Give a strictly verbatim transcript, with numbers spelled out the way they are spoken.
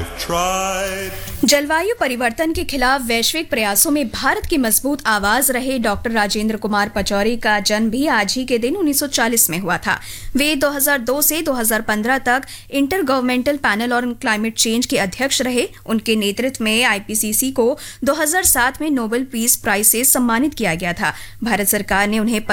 जलवायु परिवर्तन के खिलाफ वैश्विक प्रयासों में भारत की मजबूत आवाज रहे डॉक्टर राजेंद्र कुमार पचौरी का जन्म भी आज ही के दिन उन्नीस सौ चालीस में हुआ था। वे दो हज़ार दो से दो हज़ार पंद्रह तक inter governmental panel on climate change के अध्यक्ष रहे। उनके नेतृत्व में आईपीसीसी को दो हज़ार सात में नोबेल पीस प्राइज से सम्मानित किया गया था। भारत सरकार ने उन्हें